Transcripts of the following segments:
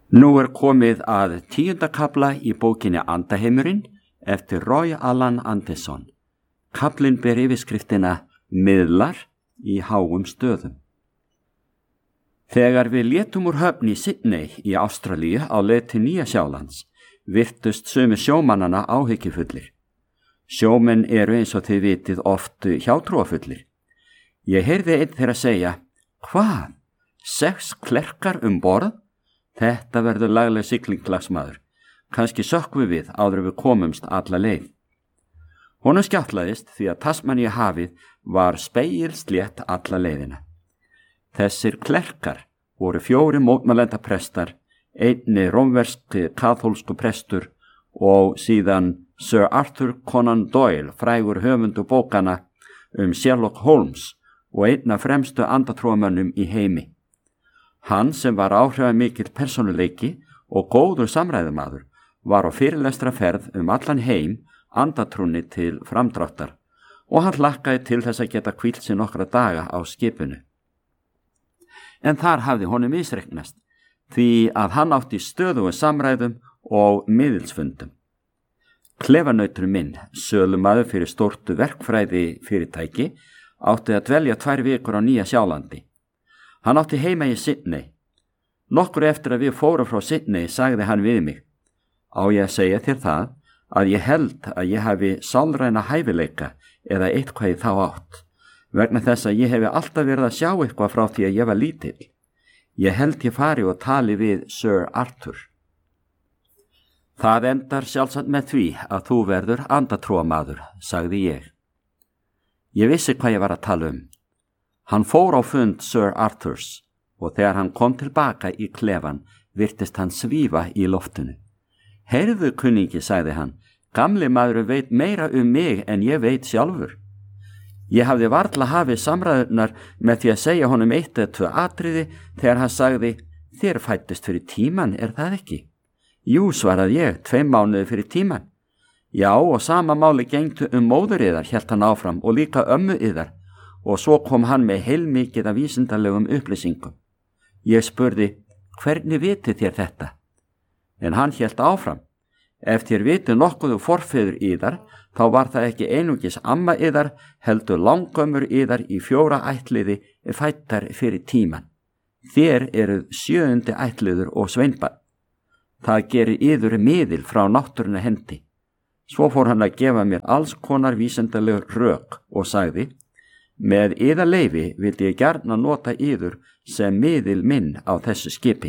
Nú komið að 10. kafla í bókinni Andaheimurinn eftir Roy Alan Anderson. Kaflinn ber yfirskriftina Miðlar í háum stöðum. Þegar við létum úr höfn í Sydney í Ástralíu á leið til Nýja-Sjálands, virtust sumir sjómannana áhyggjufullir. Sjómenn eru eins og þið vitið oft hjátrúarfullir. Ég heyrði einn þeirra segja, hvað? 6 klerkar borð? Þetta verður lagleg siglinglagsmaður. Kannski sökkvum við áður við komumst alla leið. Honum skjátlaðist því að Tasmaníu hafið var spegilslétt alla leiðina. Þessir klerkar voru 4 mótmælenda prestar, einni rómverski kaþólsku prestur og síðan Sir Arthur Conan Doyle, frægur höfundur bókana Sherlock Holmes og einn af fremstu andatrúarmönnum í heimi. Hann sem var áhrifamikill persónuleiki og góður samræðumaður var á fyrirlestraferð allan heim andatrúnni til framdráttar og hann hlakkaði til þess að geta hvílt sig nokkra daga á skipinu. En þar hafði honum misreiknast því að hann átti stöðugu samræðum og miðilsfundum. Klefanautur minn, sölumaður fyrir stórtu verkfræði fyrirtæki, átti að dvelja 2 vikur á Nýja-Sjálandi. Hann átti heima í Sydney. Nokkur eftir að við fórum frá Sydney sagði hann við mig, á ég að segja þér það að ég held að ég hafi sálræna hæfileika eða eitthvað í þá átt, vegna þess að ég hefi alltaf verið að sjá eitthvað frá því að ég var lítill. Ég held ég fari og tali við Sir Arthur. Það endar sjálfsagt með því að þú verður andatrúarmaður, sagði ég. Ég vissi hvað ég var að tala Hann fór á fund Sir Arthurs og þegar hann kom tilbaka í klefan virtist hann svífa í loftinu. Heyrðu kunningi, sagði hann, gamli maður veit meira mig en ég veit sjálfur. Ég hafði varla hafið samræðurnar með því að segja honum 1 eða 2 atriði þegar hann sagði, þér fættist fyrir tíman, það ekki? Jú, svaraði ég, 2 mánuði fyrir tíman. Já, og sama máli gengtu móður yðar, hélt hann áfram, og líka ömmu yðar. Og svo kom hann með heilmikið af vísindalegum upplýsingum. Ég spurði, hvernig vitið þér þetta? En hann hélt áfram. Ef þér vitið nokkuð forfeður yðar, þá var það ekki einungis amma yðar, heldur langömmur yðar í 4 ættliði fættar fyrir tíman. Þér eruð 7. ættliður og sveinbarn. Það gerir yður miðil frá náttúrunnar hendi. Svo fór hann að gefa mér alls konar vísindalegur rök og sagði, með yðar leyfi vildi ég gjarna nota yður sem miðil minn á þessu skipi.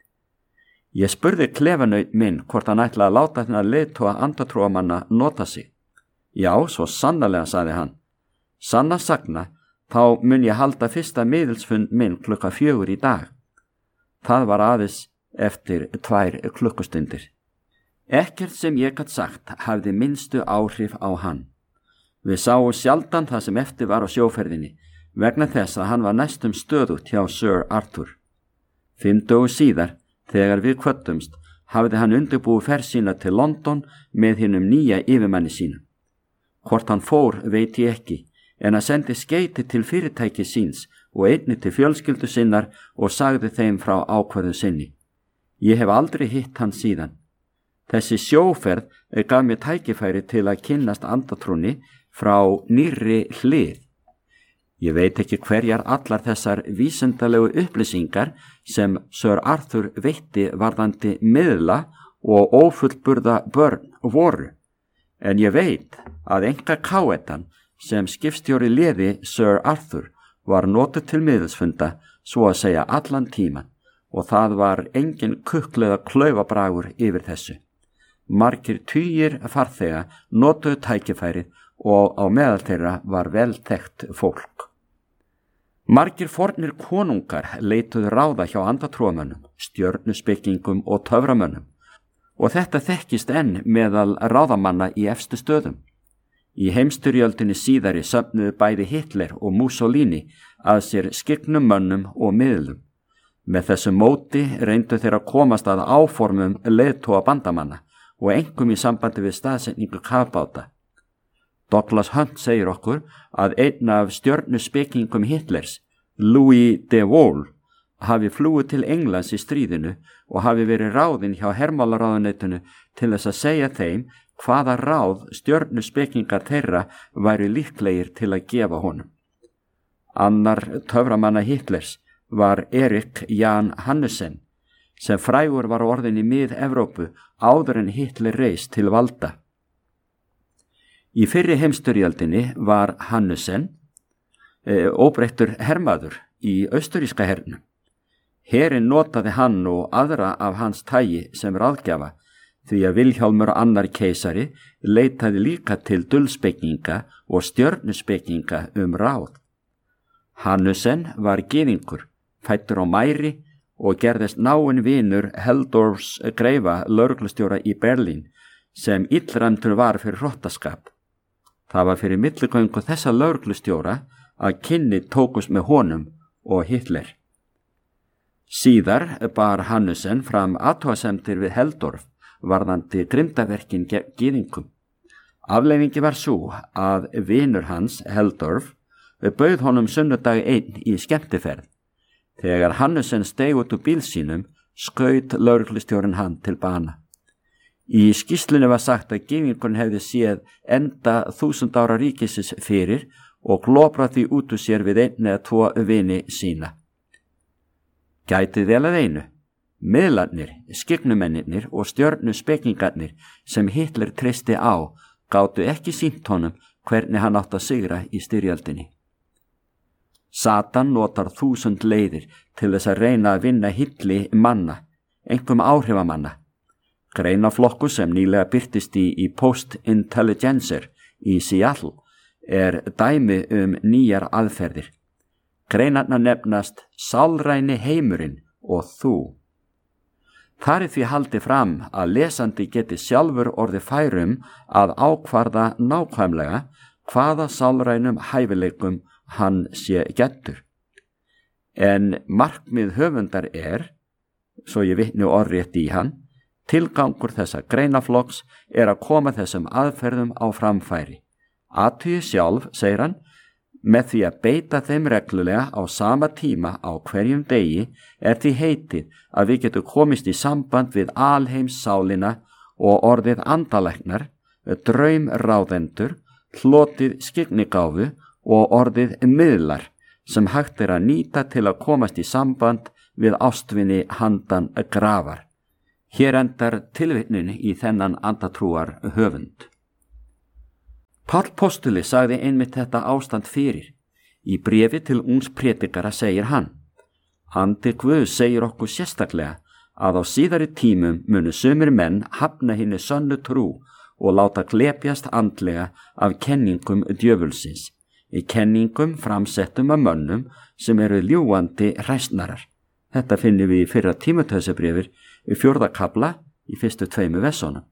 Ég spurði klefanaut minn hvort hann ætlaði að láta þennan leiðtoga andatrúarmanna nota sig. Já, svo sannarlega, sagði hann. Sanna sagna, þá mun ég halda fyrsta miðilsfund minn 4:00 í dag. Það var aðeins eftir 2 klukkustundir. Ekkert sem ég gat sagt hafði minnstu áhrif á hann. Við sáum sjaldan það sem eftir var á sjóferðinni, vegna þess að hann var næstum stöðugt hjá Sir Arthur. 5 dögum síðar, þegar við kvöddumst, hafði hann undirbúið ferð sína til London með hinum nýja yfirmanni sínum. Hvort hann fór veit ég ekki, en hann sendi skeyti til fyrirtæki síns og einni til fjölskyldu sinnar og sagði þeim frá ákvörðun sinni. Ég hef aldrei hitt hann síðan. Þessi sjóferð gaf mér tækifæri til að kynnast andatrúnni frá nýrri hlið. Ég veit ekki hverjar allar þessar vísindalegu upplýsingar sem Sir Arthur veitti varðandi miðla og ófullburða börn voru, en ég veit að enga káetan sem skipstjóri liði Sir Arthur var notuð til miðilsfunda svo að segja allan tíman og það var engin kukklega klaufabragur yfir þessu. Margir tugir farþega notuðu tækifærið og á meðal þeirra var vel þekkt fólk. Margir fornir konungar leituðu ráða hjá andatrúarmönnum, stjörnuspekingum og töframönnum og þetta þekkist enn meðal ráðamanna í efstu stöðum. Í heimsstyrjöldinni síðari söfnuðu bæði Hitler og Mussolini að sér skygnum mönnum og miðlum. Með þessu móti reyndu þeir að komast að áformum leiðtoga bandamanna og einkum í sambandi við staðsetningu kafbáta. Douglas Hunt segir okkur að einn af stjörnuspekingum Hitlers, Louis de Wohl, hafi flúið til Englands í stríðinu og hafi verið ráðinn hjá hermálaráðuneytinu til þess að segja þeim hvaða ráð stjörnuspekingar þeirra væru líklegir til að gefa honum. Annar töframanna Hitlers var Erik Jan Hannussen, sem frægur var orðinn í Mið-Evrópu áður en Hitler reis til valda. Í fyrri heimsstyrjöldinni var Hannussen óbreyttur hermaður í austurríska hernum. Herinn notaði hann og aðra af hans tagi sem ráðgjafa, því að Vilhjálmur annar keisari leitaði líka til dulspekinga og stjörnuspekinga ráð. Hannussen var gyðingur, fæddur á Mæri og gerðist náinn vinur Heldorfs greifa lögreglustjóra í Berlín, sem illræmdur var fyrir hrottaskap. Það var fyrir milligöngu þessa lögreglustjóra að kynni tókust með honum og Hitler. Síðar bar Hannussen fram athugasemdir við Heldorf varðandi grimmdaverkin gegn gyðingum. Afleiðingi var sú að vinur hans, Heldorf, bauð honum sunnudag einn í skemmtiferð. Þegar Hannussen steig út úr bíl sínum, skaut lögreglustjórinn hann til bana. Í skýrslunni var sagt að gyðingurinn hefði séð enda 1000 ára ríkisins fyrir og gloprað því út úr sér við einn eða 2 vini sína. Gætið vel að einu. Miðlarnir, skygnumennirnir og stjörnuspekingarnir sem Hitler treysti á gátu ekki sýnt honum hvernig hann átt að sigra í styrjöldinni. Satan notar 1000 leiðir til þess að reyna að vinna hilli manna, einkum áhrifamanna. Greinaflokku sem nýlega birtist í Post-Intelligencer í Seattle dæmi nýjar aðferðir. Greinarnar nefnast sálræni heimurinn og þú. Þar því haldið fram að lesandi geti sjálfur orðið færum að ákvarða nákvæmlega hvaða sálrænum hæfileikum hann sé gæddur. En markmið höfundar svo ég vitni orðrétt í hann, tilgangur þessa greinaflokks að koma þessum aðferðum á framfæri. Athugið sjálf, segir hann, með því að beita þeim reglulega á sama tíma á hverjum degi því heitið að við getum komist í samband við alheimssálina og orðið andalæknar, draumráðendur, hlotið skyggnigáfu og orðið miðlar sem hægt að nýta til að komast í samband við ástvinni handan grafar. Hér endar tilvitnunin í þennan andatrúar höfund. Páll postuli sagði einmitt þetta ástand fyrir. Í bréfi til ungs prédikara segir hann: Andi Guðs segir okkur sérstaklega að á síðari tímum munu sumir menn hafna hinni sönnu trú og láta glepjast andlega af kenningum djöfulsins, í kenningum framsettum af mönnum sem eru ljúgandi hræsnarar. Þetta finnum við í fyrra Tímóteusarbréfið í 4. kafla í fyrstu 2 versónum.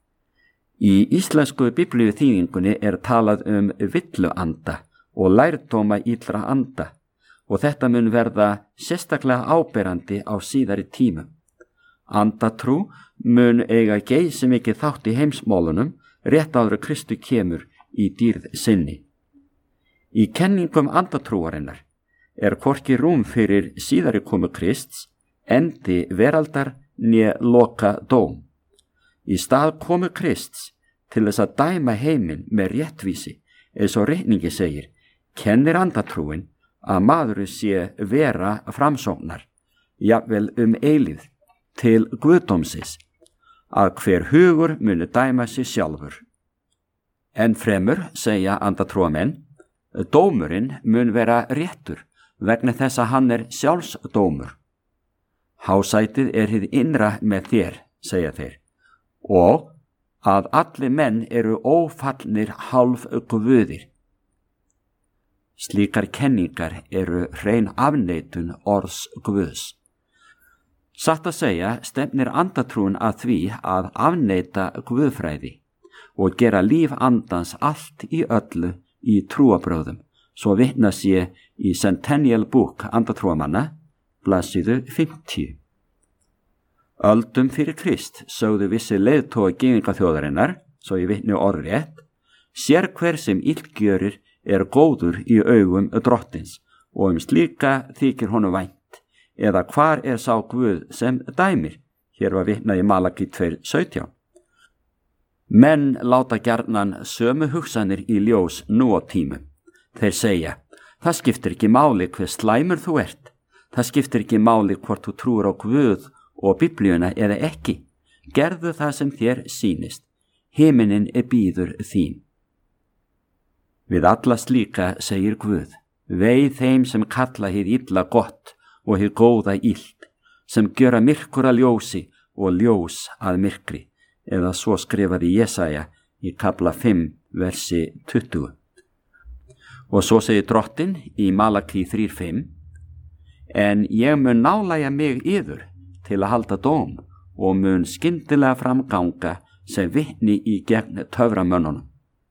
Í íslensku biblíu þýðingunni talað villuanda og lærdóma illra anda og þetta mun verða sérstaklega áberandi á síðari tímum. Andatrú mun eiga geysi mikið þátt í heimsmálunum rétt áður að Kristu kemur í dýrð sinni. Í kenningum andatrúarinnar hvorki rúm fyrir síðari komu Krists, endi veraldar né loka dóm. Í stað komu Krists til þess að dæma heiminn með réttvísi, eins og reikningi segir, kennir andatrúin að maðurinn sé vera framsóknar, jafnvel eilífð, til guðdómsins, að hver hugur muni dæma sig sjálfur. En fremur, segja andatrúamenn, dómurinn mun vera réttur vegna þess að hann sjálfsdómur. Hásætið hið innra með þér, segja þeir, og að allir menn eru ófallnir hálf guðir. Slíkar kenningar hrein afneitun orðs Guðs. Satt að segja stefnir andatrúin að því að afneita guðfræði og gera líf andans allt í öllu í trúabrögðum, svo vitna sé í Centennial Book andatrúamanna, blaðsíðu 50. Öldum fyrir Krist sögðu vissi leiðtoga gyðingaþjóðarinnar, svo ég vitni orðrétt, sér hver sem illgjörir góður í augum drottins og slíka þykir honum vænt, eða hvar sá Guð sem dæmir? Hér var vitnað í Malaki 2:17. Menn láta gjarnan sömu hugsanir í ljós nú á tímum. Þeir segja, það skiptir ekki máli hver slæmur þú ert. Það skiptir ekki máli hvort þú trúir á Guð og Biblíuna eða ekki. Gerðu það sem þér sýnist. Himinin bíður þín. Við alla slíka segir Guð, vei þeim sem kalla hið illa gott og hið góða illt, sem gjöra myrkur að ljósi og ljós að myrkri, eða svo skrifaði Jesaja í kapla 5, versi 20. Og svo segir Drottinn í Malaki 3:5, en ég mun nálægja mig yður til að halda dóm og mun skyndilega framganga sem vitni í gegn töframönnunum.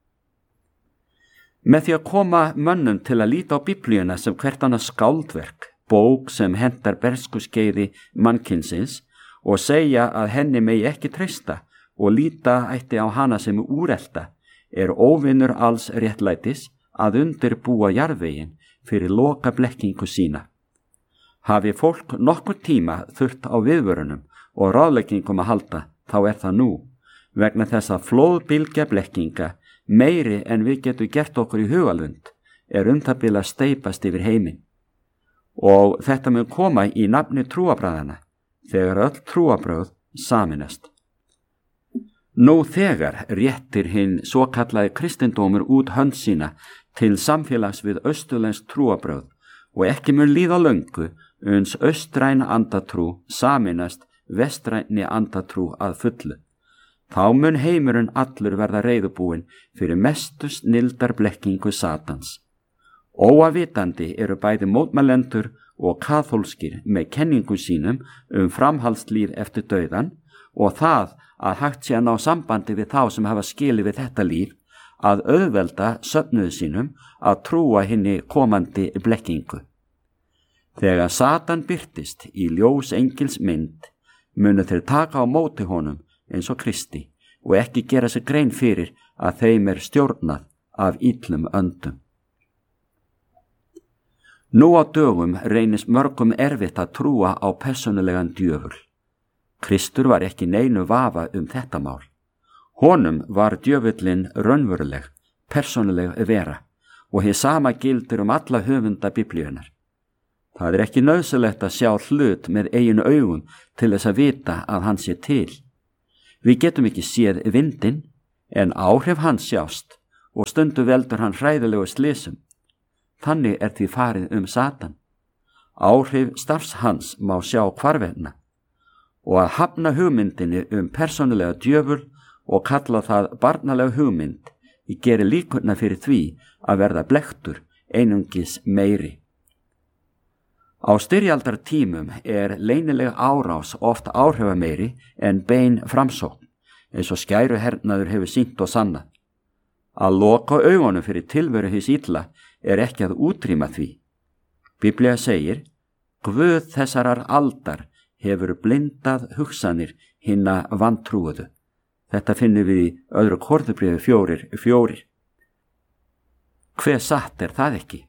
Með því að koma mönnum til að líta á Biblíuna sem hvert annað skáldverk, bók sem hentar berskuskeiði mannkynsins og segja að henni megi ekki treysta og líta ætti á hana sem úrelta, óvinur alls réttlætis að undirbúa jarðveginn fyrir loka blekkingu sína. Hafi fólk nokkur tíma þurft á viðvörunum og ráðleggingum að halda, þá það nú, vegna þess að flóðbylgja blekkinga meiri en við getum gert okkur í hugalund það bil að steypast yfir heiminn. Og þetta mun koma í nafni trúarbragðanna þegar öll trúarbrögð sameinast. Nú þegar réttir hinn svokallaði kristindómur út hönd sína til samfélags við austurlensk trúarbrögð og ekki mun líða löngu uns austræn andatrú sameinast vestrænni andatrú að fullu. Þá mun heimurinn allur verða reiðubúinn fyrir mestu snildar blekkingu Satans. Óavitandi bæði mótmælendur og kaþólskir með kenningum sínum framhaldslíf eftir dauðan og það að hægt sé að ná sambandi við þá sem hafa skilið við þetta líf að auðvelda söfnuðu sínum að trúa hinni komandi blekkingu. Þegar Satan birtist í ljós engils mynd munu þeir taka á móti honum eins og Kristi og ekki gera sig grein fyrir að þeim stjórnað af illum öndum. Nú á dögum reynist mörgum erfitt að trúa á persónulegan djöful. Kristur var ekki neinu vafa þetta mál. Honum var djöfullinn raunveruleg, persónuleg vera og hið sama gildir alla höfunda Biblíunar. Það ekki nauðsynlegt að sjá hlut með eigin augum til þess að vita að hann sé til. Við getum ekki séð vindinn, en áhrif hans sjást og stundu veldur hann hræðilegu slysum. Þannig því farið Satan. Áhrif starfs hans má sjá hvarvetna og að hafna hugmyndinni persónulega djöful og kalla það barnalega hugmynd gerir líkurnar fyrir því að verða blektur einungis meiri. Á styrjaldartímum leynileg árás oft áhrifameiri en bein framsókn, eins og skæruhernaður hefur sýnt og sannað. Að loka augunum fyrir tilveru hins illa ekki að útrýma því. Biblía segir, Guð þessarar aldar hefur blindað hugsanir hinna vantrúuðu. Þetta finnum við í 2. Korintubréfi 4:4. Hve satt það ekki?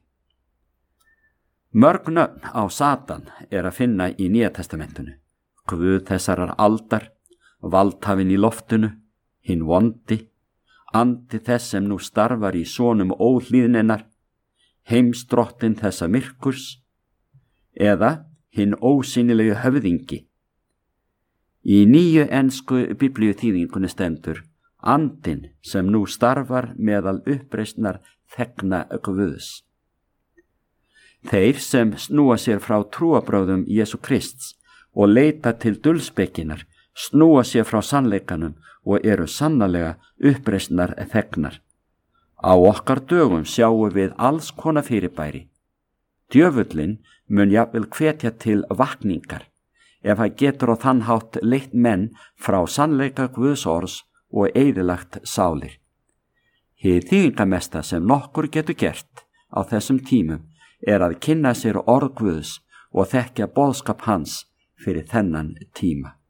Mörg nöfn á Satan að finna í Nýja testamentinu. Guð þessarar aldar, valdhafinn í loftinu, hinn vondi, andi þess sem nú starfar í sonum óhlýðninnar, heimsdrottinn þessa myrkurs, eða hinn ósýnilegu höfðingi. Í nýju ensku biblíuþýðingunni stendur andinn sem nú starfar meðal uppreisnar þegna Guðs. Þeir sem snúa sér frá trúarbrögðum Jesú Krists og leita til dulspekinnar snúa sér frá sannleikanum og sannarlega uppreisnar þegnar. Á okkar dögum sjáum við alls konar fyrirbæri. Djöfullinn mun jafnvel hvetja til vakningar ef hann getur á þann hátt leitt menn frá sannleika Guðs orðs og eyðilagt sálir. Hið þýðingarmesta sem nokkur getur gert á þessum tímum að kynna sér orð Guðs og þekkja boðskap hans fyrir þennan tíma.